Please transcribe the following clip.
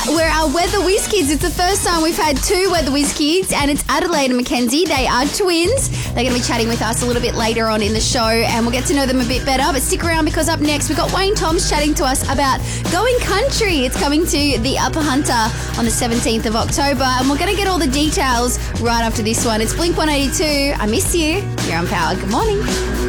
we're our Weather Whiz Kids. It's the first time we've had two Weather Whiz Kids, and it's Adelaide and Mackenzie. They are twins. They're going to be chatting with us a little bit later on in the show, and we'll get to know them a bit better. But stick around, because up next we've got Wayne Toms chatting to us about going country. It's coming to the Upper Hunter on the 17th of October, and we're going to get all the details right after this one. It's Blink 182. I miss you. You're on Power. Good morning.